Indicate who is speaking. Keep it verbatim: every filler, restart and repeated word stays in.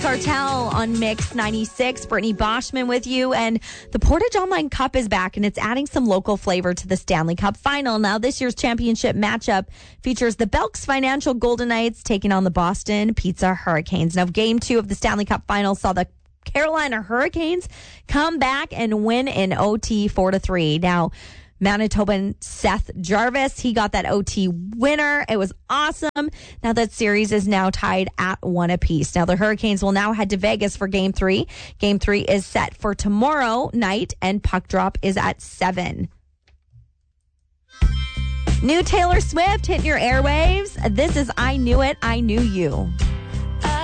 Speaker 1: Cartel on Mix ninety-six. Brittany Boschman with you. And the Portage Online Cup is back, and it's adding some local flavor to the Stanley Cup final. Now, this year's championship matchup features the Belks Financial Golden Knights taking on the Boston Pizza Hurricanes. Now, game two of the Stanley Cup final saw the Carolina Hurricanes come back and win in O T four to three. Now, Manitoban Seth Jarvis, he got that O T winner. It was awesome. Now that series is now tied at one apiece. Now the Hurricanes will now head to Vegas for game three. Game three is set for tomorrow night, and puck drop is at seven. New Taylor Swift hitting your airwaves. This is I Knew It, I Knew You.